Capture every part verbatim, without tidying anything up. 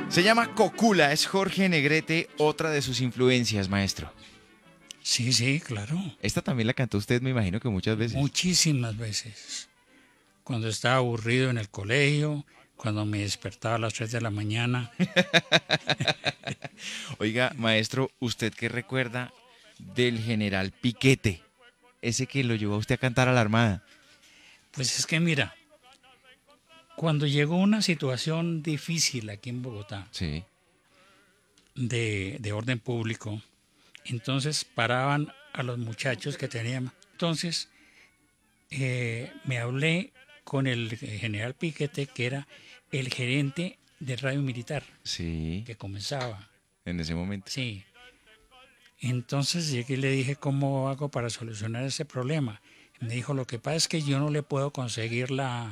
Se llama Cocula, es Jorge Negrete, otra de sus influencias, maestro. Sí, sí, claro. Esta también la cantó usted, me imagino que muchas veces. Muchísimas veces. Cuando estaba aburrido en el colegio, cuando me despertaba a las tres de la mañana. Oiga, maestro, ¿usted qué recuerda del general Piquete? Ese que lo llevó a usted a cantar a la Armada. Pues es que mira, cuando llegó una situación difícil aquí en Bogotá, Sí. de, de orden público, entonces paraban a los muchachos que tenían. Entonces eh, me hablé con el general Piquete, que era el gerente del radio militar, Sí, que comenzaba. en ese momento. Sí. Entonces llegué y le dije, ¿cómo hago para solucionar ese problema? Me dijo, lo que pasa es que yo no le puedo conseguir la,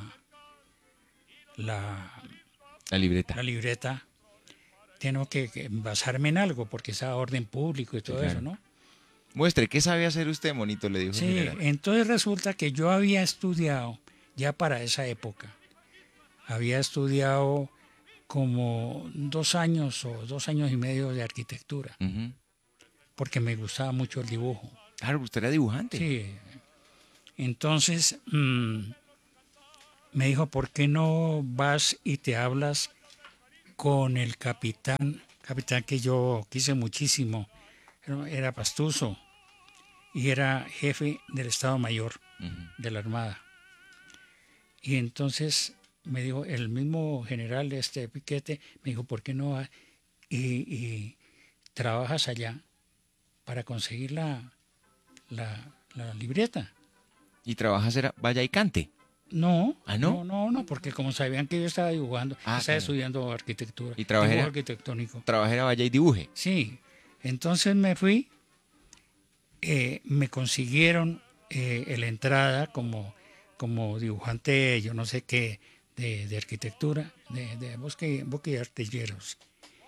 la, La libreta. la libreta. Tengo que, que basarme en algo, porque es a orden público y todo Sí, claro. eso, ¿no? Muestre, ¿qué sabe hacer usted, monito? Le dijo el Sí, general. entonces resulta que yo había estudiado, ya para esa época, había estudiado como dos años o dos años y medio de arquitectura, Ujú. porque me gustaba mucho el dibujo. Claro, usted era dibujante. Sí, entonces mmm, me dijo, ¿por qué no vas y te hablas con el capitán, capitán que yo quise muchísimo, era era Pastuso y era jefe del Estado Mayor Ujú. de la Armada? Y entonces me dijo, el mismo general de este Piquete, me dijo, ¿por qué no vas y, y trabajas allá para conseguir la, la, la libreta? Y trabaja, será, vaya y cante. No, ¿Ah, no? no, no, no, porque como sabían que yo estaba dibujando, Ah, estaba claro. estudiando arquitectura, Y trabajé- dibujo arquitectónico. Trabajera, vaya y dibuje. Sí, entonces me fui, eh, me consiguieron eh, la entrada como, como dibujante, yo no sé qué, de, de arquitectura, de, de bosque, bosque y artilleros.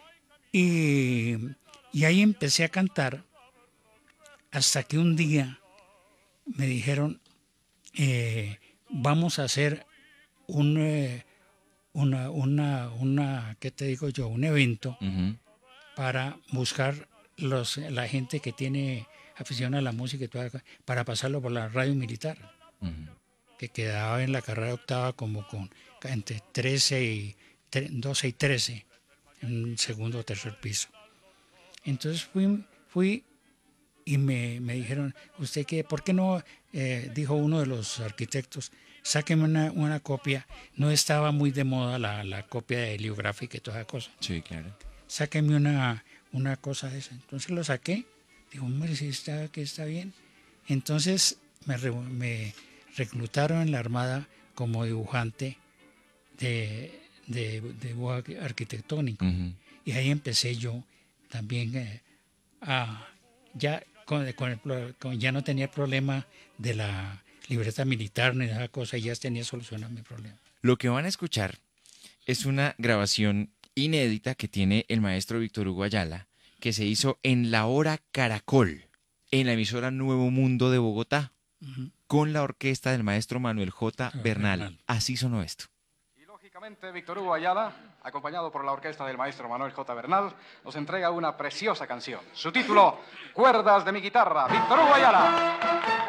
Y, y ahí empecé a cantar hasta que un día me dijeron, eh, vamos a hacer un, eh, una, una, una, ¿qué te digo yo? Un evento Ujú. para buscar los, la gente que tiene afición a la música y toda, para pasarlo por la radio militar, Ujú. que quedaba en la carrera octava como con entre trece y tre- doce y trece, en un segundo o tercer piso. Entonces fui, fui y me, me dijeron, ¿usted qué? ¿Por qué no? Eh, dijo uno de los arquitectos, sáqueme una, una copia. No estaba muy de moda la, la copia de heliográfica y toda esa cosa. Sí, claro. Sáqueme una, una cosa de esa. Entonces lo saqué. Digo, hombre, si está, que está bien. Entonces me, re- me reclutaron en la Armada como dibujante de, de, de dibujo arquitectónico. Ujú. Y ahí empecé yo también eh, a ya con, con el pro- con- ya no tenía el problema de la libreta militar ni nada cosa, ya tenía solucionado mi problema. Lo que van a escuchar es una grabación inédita que tiene el maestro Víctor Hugo Ayala, que se hizo en la hora Caracol, en la emisora Nuevo Mundo de Bogotá, Ujú. con la orquesta del maestro Manuel J. Ah, Bernal. Bernal. Así sonó esto. Y lógicamente Víctor Hugo Ayala, acompañado por la orquesta del maestro Manuel J. Bernal, nos entrega una preciosa canción. Su título, Cuerdas de mi guitarra, Víctor Hugo Ayala.